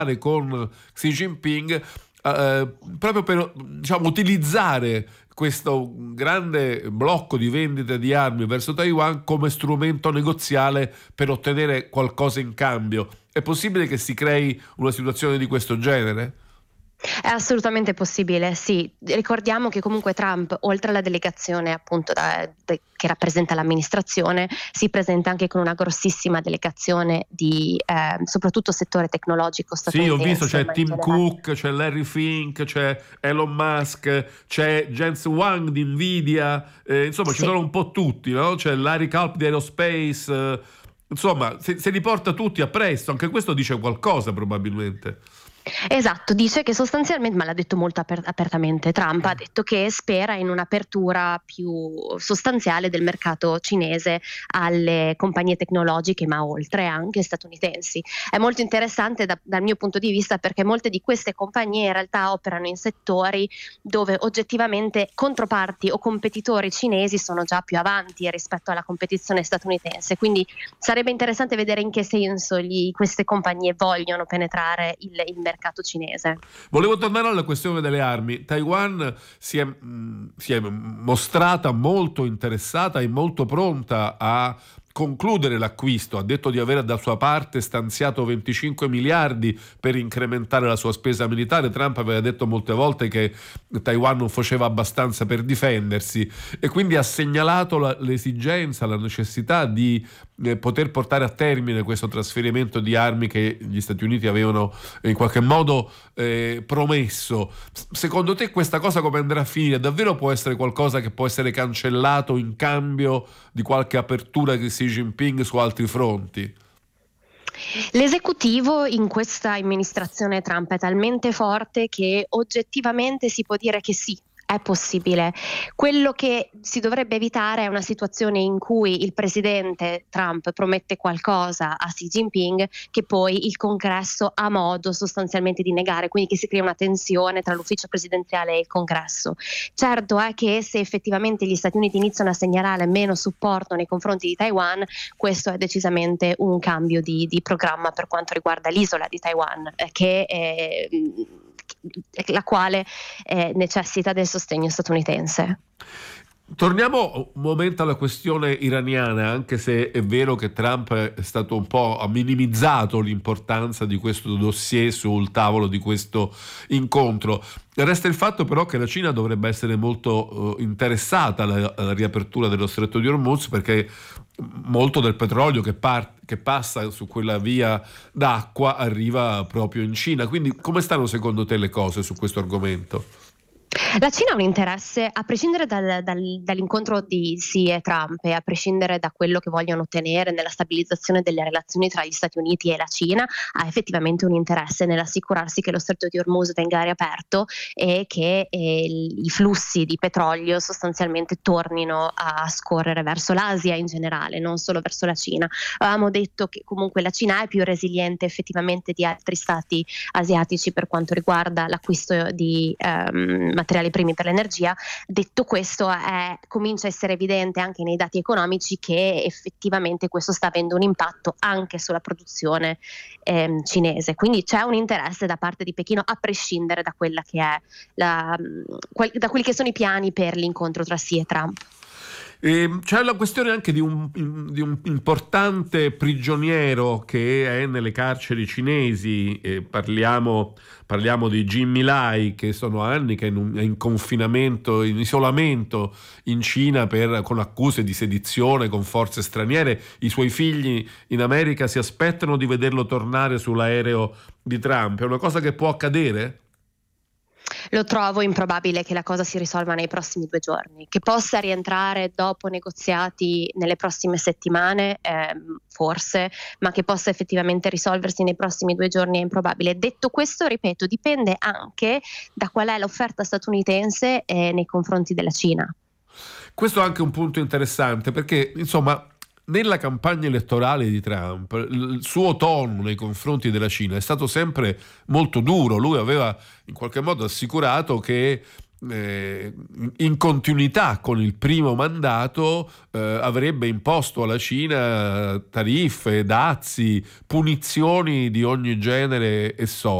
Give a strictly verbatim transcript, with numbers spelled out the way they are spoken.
con Xi Jinping, eh, proprio per, diciamo, utilizzare questo grande blocco di vendite di armi verso Taiwan come strumento negoziale per ottenere qualcosa in cambio. È possibile che si crei una situazione di questo genere? È assolutamente possibile, sì. Ricordiamo che comunque Trump, oltre alla delegazione appunto da, de, che rappresenta l'amministrazione, si presenta anche con una grossissima delegazione di eh, soprattutto settore tecnologico statunitense. Sì, ho visto, c'è ma Tim generale... Cook, c'è Larry Fink, c'è Elon Musk, c'è Jensen Huang di Nvidia, eh, insomma, sì, ci sono un po' tutti, no? C'è Larry Culp di Aerospace, eh, insomma, se, se li porta tutti a presto, anche questo dice qualcosa probabilmente. Esatto, dice che sostanzialmente, ma l'ha detto molto aper- apertamente Trump, ha detto che spera in un'apertura più sostanziale del mercato cinese alle compagnie tecnologiche, ma oltre anche statunitensi. È molto interessante da, dal mio punto di vista, perché molte di queste compagnie in realtà operano in settori dove oggettivamente controparti o competitori cinesi sono già più avanti rispetto alla competizione statunitense, quindi sarebbe interessante vedere in che senso gli, queste compagnie vogliono penetrare il, il mercato mercato cinese. Volevo tornare alla questione delle armi. Taiwan si è, mh, si è mostrata molto interessata e molto pronta a concludere l'acquisto. Ha detto di avere da sua parte stanziato venticinque miliardi per incrementare la sua spesa militare. Trump aveva detto molte volte che Taiwan non faceva abbastanza per difendersi e quindi ha segnalato la, l'esigenza, la necessità di eh, poter portare a termine questo trasferimento di armi che gli Stati Uniti avevano in qualche modo eh, promesso. Secondo te questa cosa come andrà a finire? Davvero può essere qualcosa che può essere cancellato in cambio di qualche apertura che Xi Jinping su altri fronti? L'esecutivo in questa amministrazione Trump è talmente forte che oggettivamente si può dire che sì, è possibile. Quello che si dovrebbe evitare è una situazione in cui il presidente Trump promette qualcosa a Xi Jinping che poi il congresso ha modo sostanzialmente di negare, quindi che si crea una tensione tra l'ufficio presidenziale e il congresso. Certo è che se effettivamente gli Stati Uniti iniziano a segnalare meno supporto nei confronti di Taiwan, questo è decisamente un cambio di, di programma per quanto riguarda l'isola di Taiwan, eh, che è, la quale eh, necessita del sostegno statunitense. Torniamo un momento alla questione iraniana, anche se è vero che Trump è stato un po', ha minimizzato l'importanza di questo dossier sul tavolo di questo incontro. Resta il fatto però che la Cina dovrebbe essere molto uh, interessata alla, alla riapertura dello Stretto di Hormuz, perché molto del petrolio che, par- che passa su quella via d'acqua arriva proprio in Cina. Quindi come stanno secondo te le cose su questo argomento? La Cina ha un interesse, a prescindere dal, dal, dall'incontro di Xi e Trump e a prescindere da quello che vogliono ottenere nella stabilizzazione delle relazioni tra gli Stati Uniti e la Cina, ha effettivamente un interesse nell'assicurarsi che lo Stretto di Hormuz tenga riaperto e che eh, i flussi di petrolio sostanzialmente tornino a scorrere verso l'Asia in generale, non solo verso la Cina. Avevamo detto che comunque la Cina è più resiliente effettivamente di altri stati asiatici per quanto riguarda l'acquisto di um, materiali primi per l'energia. Detto questo, è, comincia a essere evidente anche nei dati economici che effettivamente questo sta avendo un impatto anche sulla produzione ehm, cinese, quindi c'è un interesse da parte di Pechino a prescindere da quella che è la, da quelli che sono i piani per l'incontro tra Xi e Trump. E c'è la questione anche di un, di un importante prigioniero che è nelle carceri cinesi, e parliamo, parliamo di Jimmy Lai, che sono anni che è in, è in confinamento, in isolamento in Cina per, con accuse di sedizione con forze straniere. I suoi figli in America si aspettano di vederlo tornare sull'aereo di Trump. È una cosa che può accadere? Lo trovo improbabile che la cosa si risolva nei prossimi due giorni, che possa rientrare dopo negoziati nelle prossime settimane, ehm, forse, ma che possa effettivamente risolversi nei prossimi due giorni è improbabile. Detto questo, ripeto, dipende anche da qual è l'offerta statunitense eh, nei confronti della Cina. Questo è anche un punto interessante perché, insomma, nella campagna elettorale di Trump il suo tono nei confronti della Cina è stato sempre molto duro. Lui aveva in qualche modo assicurato che eh, in continuità con il primo mandato eh, avrebbe imposto alla Cina tariffe, dazi, punizioni di ogni genere e sorta.